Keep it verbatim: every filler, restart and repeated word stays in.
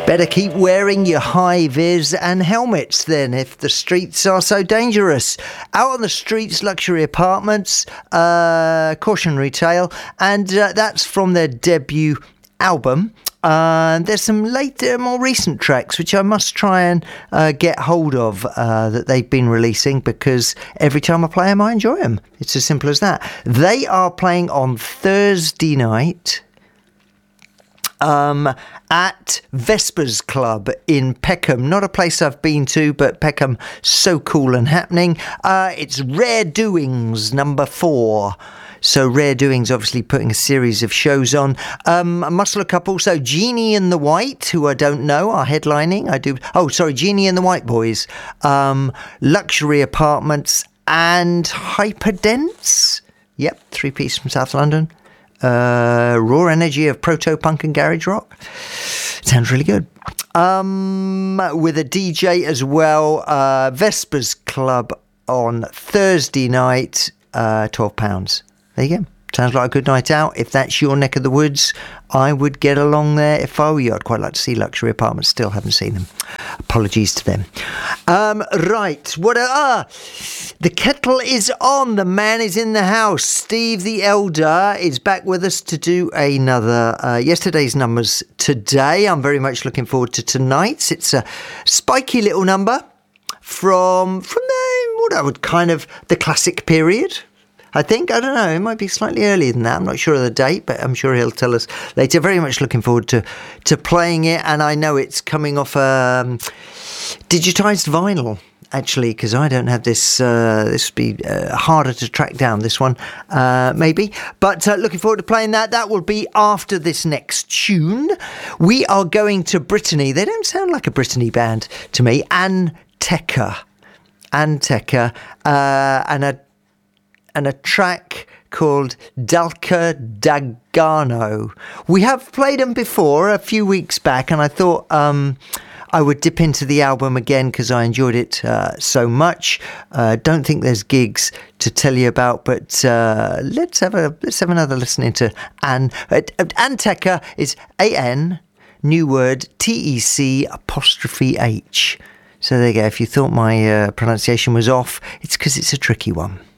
Better keep wearing your high-vis and helmets then if the streets are so dangerous. Out on the streets, luxury apartments, uh, cautionary tale, and uh, that's from their debut album. Uh, there's some later, more recent tracks which I must try and uh, get hold of uh, that they've been releasing, because every time I play them I enjoy them. It's as simple as that. They are playing on Thursday night Um, at Vespers Club in Peckham. Not a place I've been to, but Peckham, so cool and happening. Uh, it's Rare Doings number four. So Rare Doings obviously putting a series of shows on. Um, I must look up also Genie and the White, who I don't know, are headlining. I do. Oh, sorry, Genie and the White Boys. Um, Luxury Apartments and Hyperdense. Yep, three-piece from South London. Uh, raw energy of proto-punk and garage rock. Sounds really good. Um, with a D J as well. Uh, Vespers Club on Thursday night, uh, twelve pounds. There you go. Sounds like a good night out. If that's your neck of the woods, I would get along there if I were you. I'd quite like to see Luxury Apartments. Still haven't seen them. Apologies to them. Um, right. What? A, ah, the kettle is on. The man is in the house. Steve the Elder is back with us to do another uh, yesterday's numbers today. I'm very much looking forward to tonight's. It's a spiky little number from from the what I would kind of the classic period. I think, I don't know, it might be slightly earlier than that. I'm not sure of the date, but I'm sure he'll tell us later. Very much looking forward to, to playing it. And I know it's coming off um, digitised vinyl, actually, because I don't have this. Uh, this would be uh, harder to track down, this one, uh, maybe. But uh, looking forward to playing that. That will be after this next tune. We are going to Brittany. They don't sound like a Brittany band to me. Ann Tecker. Ann Tecker. Uh, and a and a track called Dalka Dagano. We have played them before a few weeks back, and I thought um, I would dip into the album again because I enjoyed it uh, so much. Uh, don't think there's gigs to tell you about, but uh, let's have a let's have another listen into Ann. Uh, Ann Tecker is A N, new word, T E C apostrophe H. So there you go. If you thought my uh, pronunciation was off, it's because it's a tricky one.